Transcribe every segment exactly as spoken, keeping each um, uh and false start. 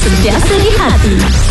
sentiasa di hati.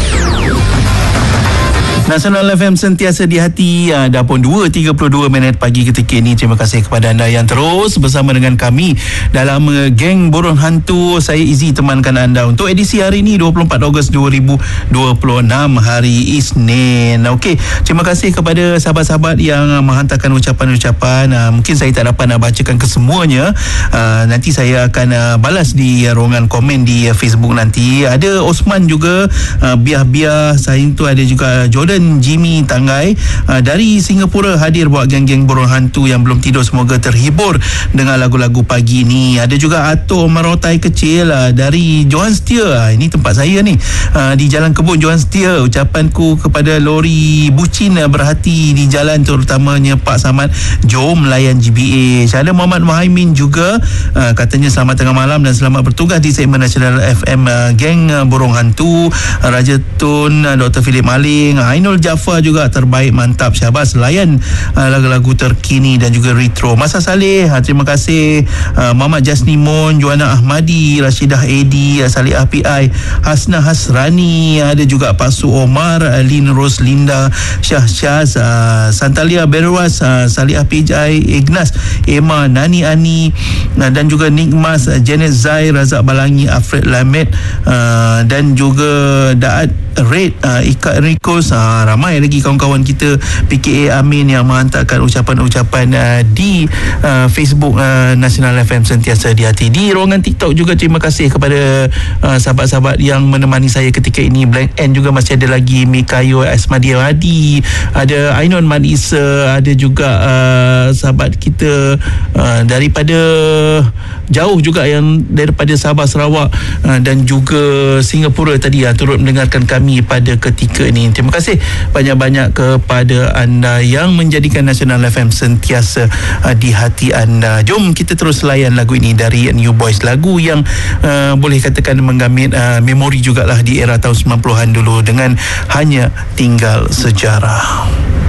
Nasional F M sentiasa di hati. uh, Dah pun dua tiga puluh dua minit pagi ketika ini. Terima kasih kepada anda yang terus bersama dengan kami dalam uh, Geng Burung Hantu. Saya Izzy temankan anda untuk edisi hari ini dua puluh empat Ogos dua ribu dua puluh enam, hari Isnin. Okey, terima kasih kepada sahabat-sahabat yang uh, menghantarkan ucapan-ucapan. uh, Mungkin saya tak dapat nak bacakan kesemuanya. uh, Nanti saya akan uh, balas di uh, ruangan komen di uh, Facebook nanti. Ada Osman juga, uh, Biah-Biah. Saya tu ada juga Jordan Jimmy Tanggai uh, dari Singapura hadir buat geng-geng Burung Hantu yang belum tidur. Semoga terhibur dengan lagu-lagu pagi ni. Ada juga Ato Marotai Kecil uh, dari Johan Setia. uh, Ini tempat saya ni, uh, di Jalan Kebun Johan Setia. Ucapanku kepada lori bucin uh, berhati di jalan, terutamanya Pak Samad, jom layan G B H. Ada Muhammad Muhaimin juga, uh, katanya selamat tengah malam dan selamat bertugas di segmen Nasional F M uh, Geng uh, Burung Hantu. uh, Raja Tun, uh, Doktor Philip Maling, uh, Ainul Jaafar juga terbaik, mantap, syabas layan uh, lagu-lagu terkini dan juga retro. Masa Saleh, uh, terima kasih. uh, Muhammad Jasni Mon, Joanna Ahmadi, Rashidah Edi, uh, Salihah P I, Hasna Hasrani, ada juga Pak Su Omar, uh, Lin Roslinda, Syah Syaz, uh, Santalia Berwas, uh, Salihah P I, Ignas, Emma, Nani Ani, uh, dan juga Nikmas, uh, Janet Zai, Razak Balangi, Alfred Lamed, uh, dan juga Daat Red, uh, Ika Enricos, uh, ramai lagi kawan-kawan kita P K A Amin yang menghantarkan ucapan-ucapan uh, di uh, Facebook uh, Nasional F M sentiasa di hati. Di ruangan TikTok juga terima kasih kepada uh, sahabat-sahabat yang menemani saya ketika ini. Blank N juga masih ada lagi, Mikayo Asmadia Hadi, ada Ainon Manisa, ada juga uh, sahabat kita uh, daripada jauh juga yang daripada Sabah, Sarawak, uh, dan juga Singapura tadi uh, turut mendengarkan kami pada ketika ini. Terima kasih banyak-banyak kepada anda yang menjadikan Nasional F M sentiasa uh, di hati anda. Jom kita terus layan lagu ini dari New Boys, lagu yang uh, boleh katakan menggamit uh, memori jugalah di era tahun sembilan puluhan dulu dengan Hanya Tinggal Sejarah.